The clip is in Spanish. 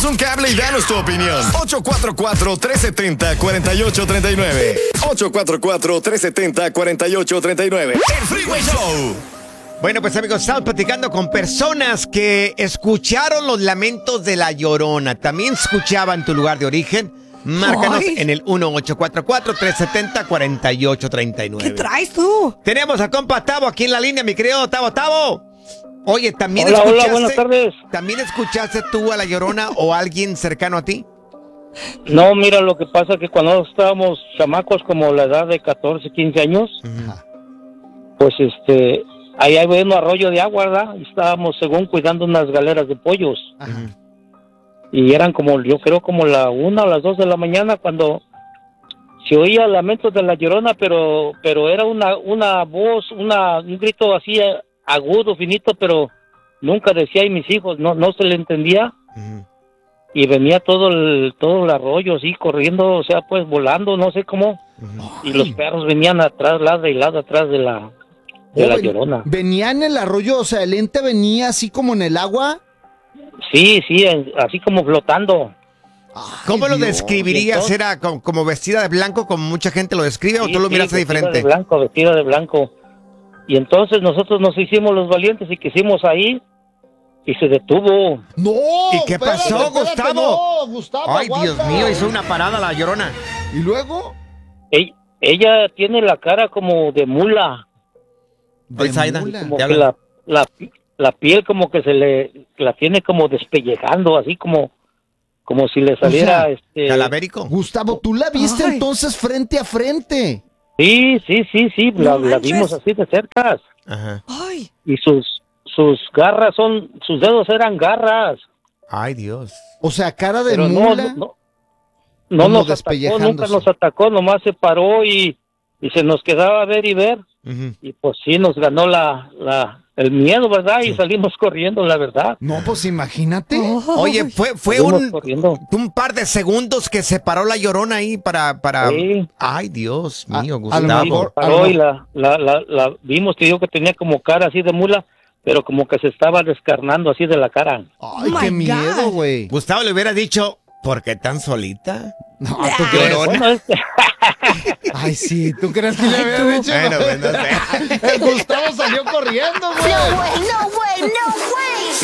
Échanos un cable y danos tu opinión. 844-370-4839. 844-370-4839. El Freeway Show. Bueno, pues amigos, estamos platicando con personas que escucharon los lamentos de La Llorona. ¿También escuchaban tu lugar de origen? Márcanos en el 1-844-370-4839. ¿Qué traes tú? Tenemos a compa Tavo aquí en la línea, mi querido Tavo. Oye, ¿también Hola, escuchaste? buenas tardes. ¿También escuchaste tú a La Llorona o a alguien cercano a ti? No, mira, lo que pasa es que cuando estábamos chamacos como la edad de 14, 15 años, pues ahí había un arroyo de agua, ¿verdad? Y estábamos según cuidando unas galeras de pollos. Ajá. Y eran como, yo creo como la 1 o las 2 de la mañana cuando se oía lamentos de La Llorona, pero era una voz, un grito así agudo, finito, pero nunca decía, y mis hijos, no se le entendía. Y venía todo el arroyo así corriendo, o sea, pues volando, no sé cómo. Y los perros venían atrás, lado y lado atrás de la Llorona. ¿Venía en el arroyo? O sea, el ente venía así como en el agua. Sí, así como flotando. ¿Cómo lo Dios. describirías? ¿Era como vestida de blanco, como mucha gente lo describe, o tú lo miraste diferente? Vestida de blanco. Y entonces nosotros nos hicimos los valientes y quisimos ahí, y se detuvo. ¡No! ¿Y qué pasó, Gustavo? No, Gustavo, Ay, Dios aguanta. mío, hizo una parada La Llorona. ¿Y luego? Ella tiene la cara como de mula. Oye, Zaida, mula. Como ¿te que hablan? la piel como que la tiene como despellejando, así como si le saliera ¿Calavérico? Gustavo, ¿tú la viste Ay. entonces frente a frente? Sí, No la vimos manches. así de cerca. Ajá. Ay, Y sus garras sus dedos eran garras. Ay, Dios. O sea, cara de Pero mula. no como nos atacó, despellejándose. nunca nos atacó, nomás se paró y se nos quedaba a ver y ver. Ujú. Y pues sí, nos ganó el miedo, ¿verdad? Y salimos corriendo, la verdad. No, pues imagínate. Oye, fue Salimos corriendo. un par de segundos que se paró La Llorona ahí para... Sí. Ay, Dios mío, A lo Gustavo. mejor- Paró y la vimos, te digo que tenía como cara así de mula, pero como que se estaba descarnando así de la cara. Ay, Oh qué my miedo, God. güey. Gustavo le hubiera dicho, ¿por qué tan solita? No, ¿tú crees? Llorona. Bueno, Ay, sí, ¿tú crees que le había dicho? Bueno, pues no sé. El Gustavo salió corriendo, güey. No way, no way, no way.